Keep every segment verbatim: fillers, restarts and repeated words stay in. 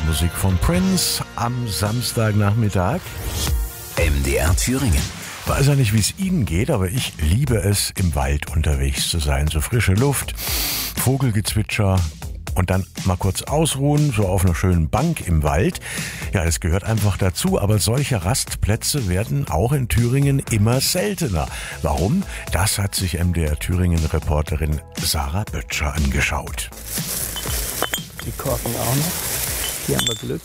Musik von Prince am Samstagnachmittag. M D R Thüringen. Weiß ja nicht, wie es Ihnen geht, aber ich liebe es, im Wald unterwegs zu sein. So frische Luft, Vogelgezwitscher und dann mal kurz ausruhen, so auf einer schönen Bank im Wald. Ja, das gehört einfach dazu, aber solche Rastplätze werden auch in Thüringen immer seltener. Warum? Das hat sich M D R Thüringen-Reporterin Sarah Böttcher angeschaut. Die Korken auch noch. Hier haben wir Glück.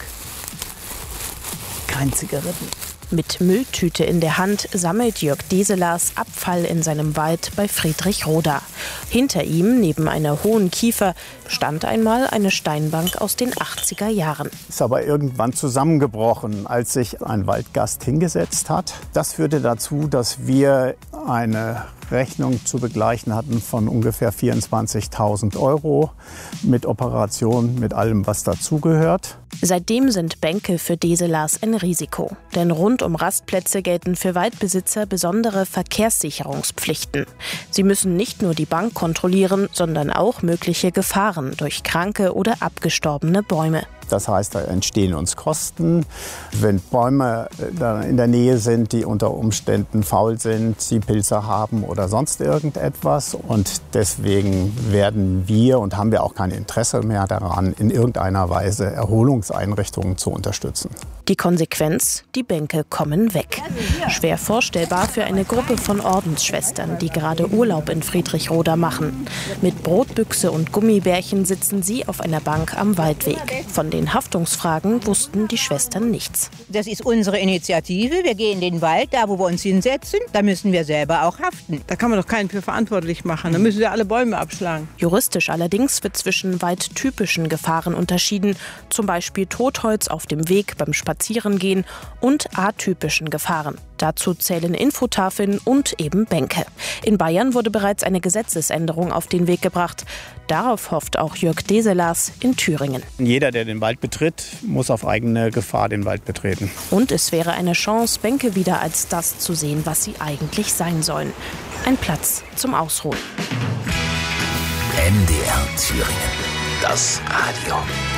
Kein Zigaretten. Mit Mülltüte in der Hand sammelt Jörg Deselars Abfall in seinem Wald bei Friedrichroda. Hinter ihm, neben einer hohen Kiefer, stand einmal eine Steinbank aus den achtziger Jahren. Ist aber irgendwann zusammengebrochen, als sich ein Waldgast hingesetzt hat. Das führte dazu, dass wir eine Rechnung zu begleichen hatten von ungefähr vierundzwanzigtausend Euro mit Operation, mit allem, was dazugehört. Seitdem sind Bänke für Deselars ein Risiko. Denn rund um Rastplätze gelten für Waldbesitzer besondere Verkehrssicherungspflichten. Sie müssen nicht nur die Bank kontrollieren, sondern auch mögliche Gefahren durch kranke oder abgestorbene Bäume. Das heißt, da entstehen uns Kosten. Wenn Bäume in der Nähe sind, die unter Umständen faul sind, sie Pilze haben oder sonst irgendetwas. Und deswegen werden wir und haben wir auch kein Interesse mehr daran, in irgendeiner Weise Erholungseinrichtungen zu unterstützen. Die Konsequenz? Die Bänke kommen weg. Schwer vorstellbar für eine Gruppe von Ordensschwestern, die gerade Urlaub in Friedrichroda machen. Mit Brotbüchse und Gummibärchen sitzen sie auf einer Bank am Waldweg. Von den Haftungsfragen wussten die Schwestern nichts. Das ist unsere Initiative. Wir gehen in den Wald, da wo wir uns hinsetzen. Da müssen wir selber auch haften. Da kann man doch keinen für verantwortlich machen. Da müssen wir alle Bäume abschlagen. Juristisch allerdings wird zwischen waldtypischen Gefahren unterschieden. Zum Beispiel Totholz auf dem Weg beim Spazierengehen und atypischen Gefahren. Dazu zählen Infotafeln und eben Bänke. In Bayern wurde bereits eine Gesetzesänderung auf den Weg gebracht. Darauf hofft auch Jörg Deselars in Thüringen. Jeder, der den Wald betritt, muss auf eigene Gefahr den Wald betreten. Und es wäre eine Chance, Bänke wieder als das zu sehen, was sie eigentlich sein sollen. Ein Platz zum Ausruhen. M D R Thüringen. Das Radio.